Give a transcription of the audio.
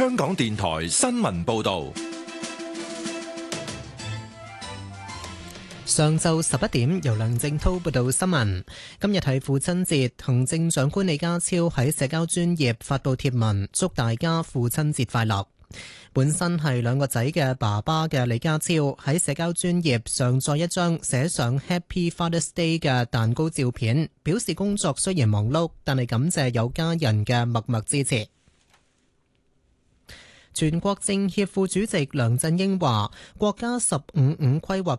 香港電台新聞報道。 上晝11點，由梁正滔報道新聞。今日係父親節，行政長官李家超喺社交專頁發布貼文，祝大家父親節快樂。本身係兩個仔嘅爸爸嘅李家超喺社交專頁上載一張寫上 Happy Father's Day 嘅蛋糕照片，表示工作雖然忙碌，但係感謝有家人嘅默默支持。全國政協副主席梁振英話，國家15/5規劃